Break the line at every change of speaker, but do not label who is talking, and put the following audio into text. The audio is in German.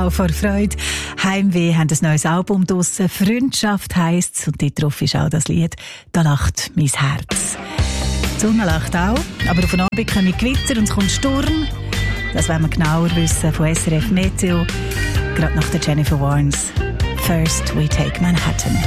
auch vor Freude. Heimweh haben ein neues Album draussen. Freundschaft heisst es. Und dort drauf ist auch das Lied «Da lacht mein Herz». Die Sonne lacht auch, aber auf den Abend kommen Gewitter und es kommt Sturm. Das wollen wir genauer wissen von SRF Meteo. Gerade nach der Jennifer Warnes. «First we take Manhattan».